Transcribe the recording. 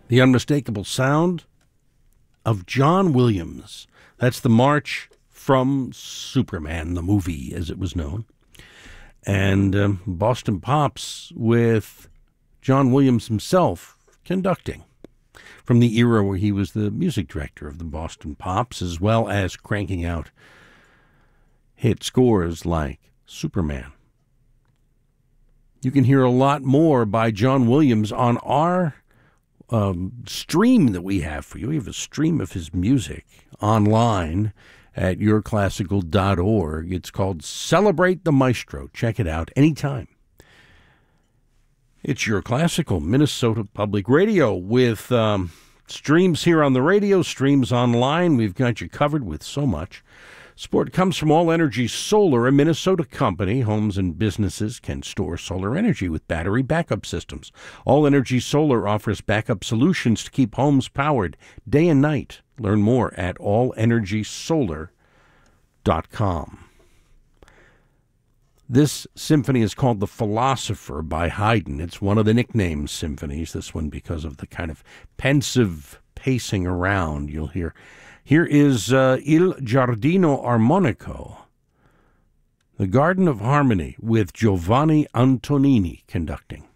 The unmistakable sound of John Williams. That's the march from Superman, the movie, as it was known. And Boston Pops with John Williams himself conducting from the era where he was the music director of the Boston Pops, as well as cranking out hit scores like Superman. You can hear a lot more by John Williams on our stream that we have for you. We have a stream of his music online at yourclassical.org. It's called Celebrate the Maestro. Check it out anytime. It's Your Classical, Minnesota Public Radio, with streams here on the radio, streams online. We've got you covered with so much. Support comes from All Energy Solar, a Minnesota company. Homes and businesses can store solar energy with battery backup systems. All Energy Solar offers backup solutions to keep homes powered day and night. Learn more at allenergysolar.com. This symphony is called The Philosopher by Haydn. It's one of the nickname symphonies, this one because of the kind of pensive pacing around you'll hear. Here is Il Giardino Armonico, the Garden of Harmony, with Giovanni Antonini conducting.